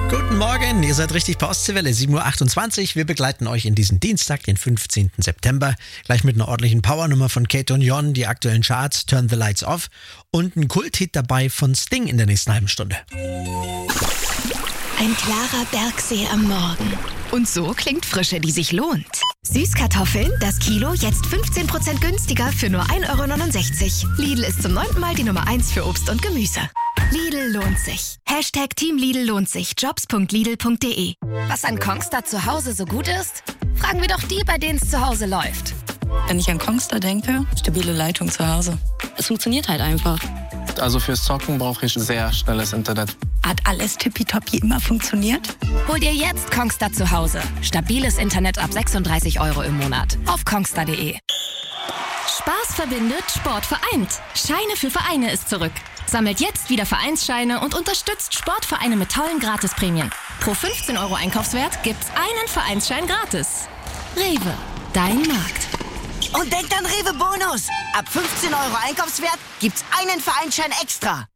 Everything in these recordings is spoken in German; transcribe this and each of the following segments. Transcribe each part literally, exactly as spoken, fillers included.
Guten Morgen, ihr seid richtig bei Ostseewelle, sieben Uhr achtundzwanzig. Wir begleiten euch in diesen Dienstag, den fünfzehnten September. Gleich mit einer ordentlichen Powernummer von Kate und Jon, die aktuellen Charts, Turn the Lights Off und ein Kulthit dabei von Sting in der nächsten halben Stunde. Ein klarer Bergsee am Morgen. Und so klingt Frische, die sich lohnt. Süßkartoffeln, das Kilo, jetzt fünfzehn Prozent günstiger für nur ein Euro neunundsechzig. Lidl ist zum neunten Mal die Nummer eins für Obst und Gemüse. Lidl lohnt sich. Hashtag Team Lidl lohnt sich. Jobs punkt lidl punkt de. Was an Kongstar zu Hause so gut ist? Fragen wir doch die, bei denen es zu Hause läuft. Wenn ich an Kongstar denke, stabile Leitung zu Hause. Es funktioniert halt einfach. Also fürs Zocken brauche ich sehr schnelles Internet. Hat alles tippitoppi immer funktioniert? Hol dir jetzt Kongstar zu Hause. Stabiles Internet ab sechsunddreißig Euro im Monat. Auf kongstar punkt de. Spaß verbindet, Sport vereint. Scheine für Vereine ist zurück. Sammelt jetzt wieder Vereinsscheine und unterstützt Sportvereine mit tollen Gratisprämien. Pro fünfzehn Euro Einkaufswert gibt's einen Vereinsschein gratis. Rewe, dein Markt. Und denkt an Rewe Bonus. Ab fünfzehn Euro Einkaufswert gibt's einen Vereinsschein extra.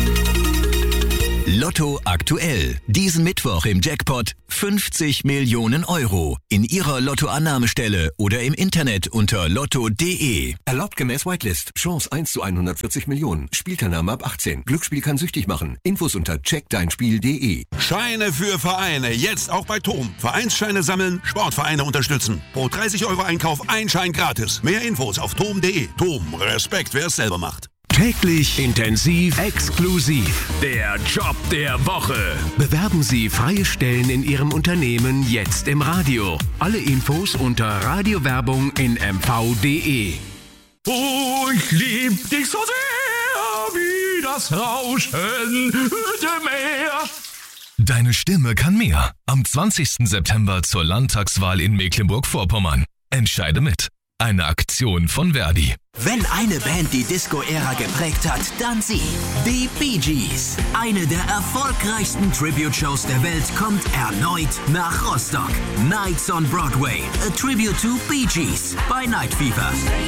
Lotto aktuell. Diesen Mittwoch im Jackpot fünfzig Millionen Euro. In Ihrer Lottoannahmestelle oder im Internet unter lotto punkt de. Erlaubt gemäß Whitelist. Chance eins zu hundertvierzig Millionen. Spielteilnahme ab achtzehn. Glücksspiel kann süchtig machen. Infos unter check dein spiel punkt de. Scheine für Vereine. Jetzt auch bei Tom. Vereinsscheine sammeln, Sportvereine unterstützen. Pro dreißig Euro Einkauf ein Schein gratis. Mehr Infos auf tom punkt de. Tom, Respekt, wer es selber macht. Täglich, intensiv, exklusiv. Der Job der Woche. Bewerben Sie freie Stellen in Ihrem Unternehmen jetzt im Radio. Alle Infos unter Radiowerbung in m v punkt de. Oh, ich lieb dich so sehr wie das Rauschen dem Meer. Deine Stimme kann mehr. Am zwanzigsten September zur Landtagswahl in Mecklenburg-Vorpommern. Entscheide mit. Eine Aktion von Verdi. Wenn eine Band die Disco-Ära geprägt hat, dann sie. Die Bee Gees. Eine der erfolgreichsten Tribute-Shows der Welt kommt erneut nach Rostock. Nights on Broadway. A Tribute to Bee Gees bei Night Fever.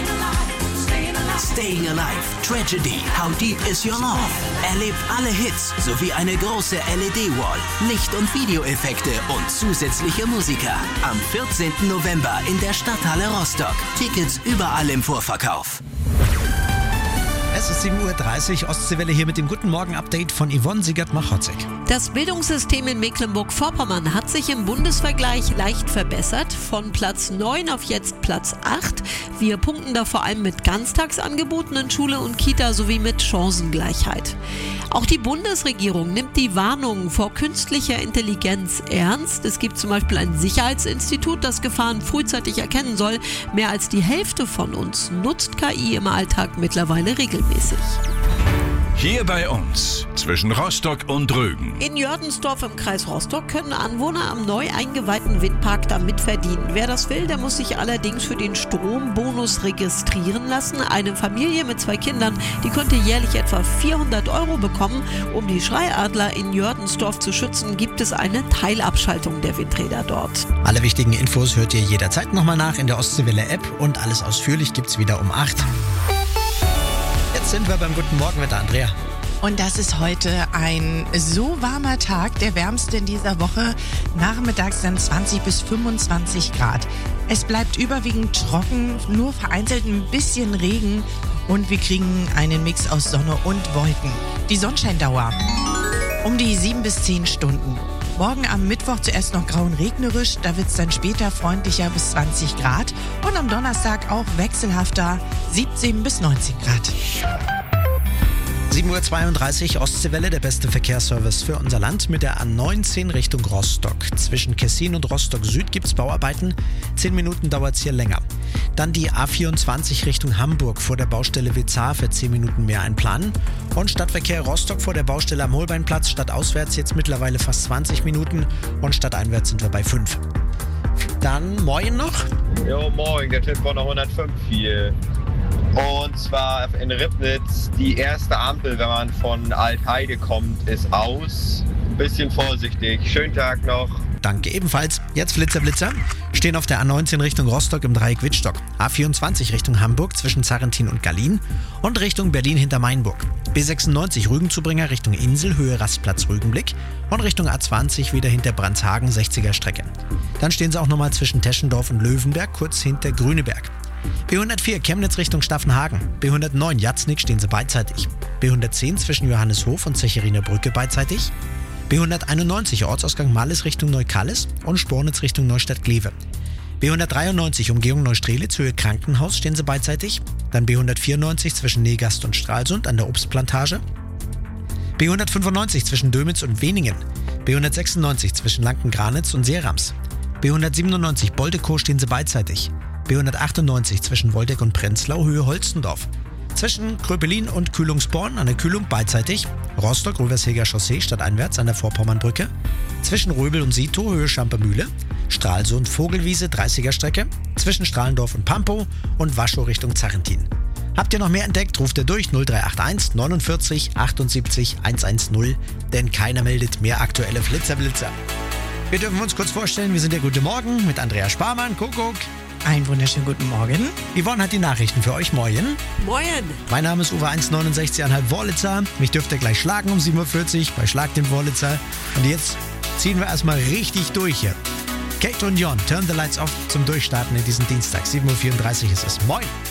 Staying Alive, Tragedy, How Deep Is Your Love? Erlebt alle Hits sowie eine große L E D-Wall, Licht- und Videoeffekte und zusätzliche Musiker. Am vierzehnten November in der Stadthalle Rostock. Tickets überall im Vorverkauf. Es ist sieben Uhr dreißig, Ostseewelle hier mit dem Guten Morgen-Update von Yvonne Siegert-Machotzig. Das Bildungssystem in Mecklenburg-Vorpommern hat sich im Bundesvergleich leicht verbessert. Von Platz neun auf jetzt Platz acht. Wir punkten da vor allem mit Ganztagsangeboten in Schule und Kita sowie mit Chancengleichheit. Auch die Bundesregierung nimmt die Warnungen vor künstlicher Intelligenz ernst. Es gibt zum Beispiel ein Sicherheitsinstitut, das Gefahren frühzeitig erkennen soll. Mehr als die Hälfte von uns nutzt K I im Alltag mittlerweile regelmäßig. Hier bei uns, zwischen Rostock und Rügen. In Jördensdorf im Kreis Rostock können Anwohner am neu eingeweihten Windpark da mitverdienen. Wer das will, der muss sich allerdings für den Strombonus registrieren lassen. Eine Familie mit zwei Kindern, die könnte jährlich etwa vierhundert Euro bekommen. Um die Schreiadler in Jördensdorf zu schützen, gibt es eine Teilabschaltung der Windräder dort. Alle wichtigen Infos hört ihr jederzeit nochmal nach in der Ostseewelle-App und alles ausführlich gibt's wieder um acht. Jetzt sind wir beim Guten Morgenwetter, Andrea. Und das ist heute ein so warmer Tag, der wärmste in dieser Woche. Nachmittags dann zwanzig bis fünfundzwanzig Grad. Es bleibt überwiegend trocken, nur vereinzelt ein bisschen Regen und wir kriegen einen Mix aus Sonne und Wolken. Die Sonnenscheindauer um die sieben bis zehn Stunden. Morgen am Mittwoch zuerst noch grau und regnerisch, da wird es dann später freundlicher bis zwanzig Grad und am Donnerstag auch wechselhafter siebzehn bis neunzehn Grad. sieben Uhr zweiunddreißig, Ostseewelle, der beste Verkehrsservice für unser Land mit der A neunzehn Richtung Rostock. Zwischen Kessin und Rostock Süd gibt es Bauarbeiten. Zehn Minuten dauert es hier länger. Dann die A vierundzwanzig Richtung Hamburg vor der Baustelle Wetzar für zehn Minuten mehr einplanen. Und Stadtverkehr Rostock vor der Baustelle am Holbeinplatz stadtauswärts jetzt mittlerweile fast zwanzig Minuten und stadteinwärts sind wir bei fünf. Dann morgen noch. Jo, morgen, der Tipp von der hundertfünf hier. Und zwar in Ribnitz, die erste Ampel, wenn man von Altheide kommt, ist aus. Ein bisschen vorsichtig. Schönen Tag noch. danke ebenfalls. Jetzt Flitzer, Blitzer. Stehen auf der A neunzehn Richtung Rostock im Dreieck Wittstock. A vierundzwanzig Richtung Hamburg zwischen Zarrentin und Gallien und Richtung Berlin hinter Mainburg. B sechsundneunzig Rügenzubringer Richtung Insel, Höhe Rastplatz Rügenblick und Richtung A zwanzig wieder hinter Brandshagen, sechziger Strecke. Dann stehen sie auch nochmal zwischen Teschendorf und Löwenberg, kurz hinter Grüneberg. B hundertvier Chemnitz Richtung Staffenhagen. B hundertneun Jatznick stehen sie beidseitig. B hundertzehn zwischen Johanneshof und Zechiriner Brücke beidseitig. B hunderteinundneunzig Ortsausgang Malles Richtung Neukallis und Spornitz Richtung Neustadt-Glewe. B hundertdreiundneunzig Umgehung Neustrelitz, Höhe Krankenhaus stehen sie beidseitig. Dann B hundertvierundneunzig zwischen Negast und Stralsund an der Obstplantage. B hundertfünfundneunzig zwischen Dömitz und Weningen. B hundertsechsundneunzig zwischen Lanken-Granitz und Seerams. B hundertsiebenundneunzig Boldekow stehen sie beidseitig. B hundertachtundneunzig zwischen Woldeck und Prenzlau, Höhe Holstendorf. Zwischen Kröpelin und Kühlungsborn an der Kühlung beidseitig. Rostock, Röversheger Chaussee stadteinwärts an der Vorpommernbrücke. Zwischen Röbel und Sito, Höhe Schampermühle. Stralsund, Vogelwiese, dreißiger Strecke. Zwischen Strahlendorf und Pampow und Waschow Richtung Zarrentin. Habt ihr noch mehr entdeckt, ruft ihr durch null drei acht eins neunundvierzig achtundsiebzig hundertzehn, denn keiner meldet mehr aktuelle Flitzerblitzer. Wir dürfen uns kurz vorstellen, wir sind der Gute Morgen mit Andrea Sparmann, Kuckuck. Einen wunderschönen guten Morgen. Yvonne hat die Nachrichten für euch. Moin. Moin. Mein Name ist Uwe eins neunundsechzig Komma fünf Wörlitzer. Mich dürft ihr gleich schlagen um sieben Uhr vierzig bei Schlag den Wörlitzer. Und jetzt ziehen wir erstmal richtig durch hier. Kate und Jon, Turn the Lights Off zum Durchstarten in diesen Dienstag. sieben Uhr vierunddreißig ist es. Moin.